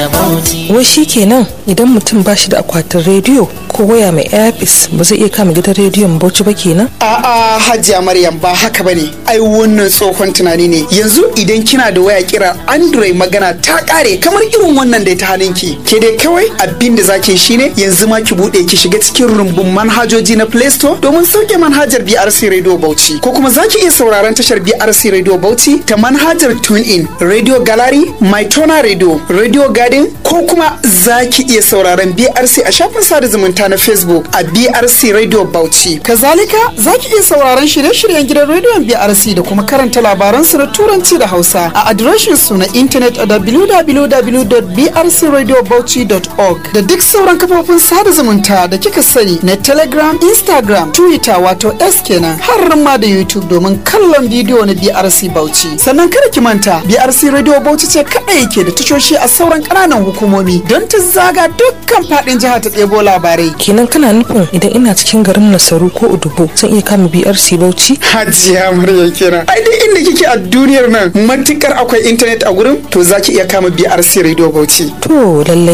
Wai shi kenan idan mutum ba shi da akwatin rediyo ko waya mai airpiece ba zai iya kama gidan rediyon Bauchi ba kenan? A'a Hajiya Maryam ba haka bane. Ai wannan tsohon tunani ne. Yanzu idan kina da waya kira Android magana ta kare kamar irin wannan da ta halinki. Ke dai kawai abin da zaki shine yanzu ma ki bude ki shiga cikin rumbun manhajoji na Play Store domin sauke manhajar BRC Radio Bauchi ko kuma zaki iya sauraron tashar BRC Radio Bauchi ta manhajar TuneIn, Radio Gallery, MyTona Radio, Radio Garden ko kuma zaki iya sauraron BRC a shafin sada zumunta na Facebook a BRC Radio Bauchi. Kazalika zaki iya sauraron shirye-shiryen gidan rediyon BRC da kuma karanta labaran su na Turanci da Hausa a adireshin su na intanet a www.brcradiobauchi.org da duk sauran kafofin sada zumunta da kika sani na Telegram, Instagram, Twitter wato S kenan har ma da YouTube domin kallon bidiyo na BRC Bauchi. Sannan kada ki manta BRC Radio Bauchi ce kadai ke da tashoshi a sauran ƙananan hukumomi don ta zaga dukkan faɗin jihar ta ɗebo labarai. Kenan kana nufin idan ina cikin garin Nasaru ko Udubo zan iya kama BRC Bauchi? Hajiya Maryam kenan. Ai duk inda kike a duniyar nan matukar akwai intanet a gurin to zaki iya kama BRC Radio Bauchi. To lallai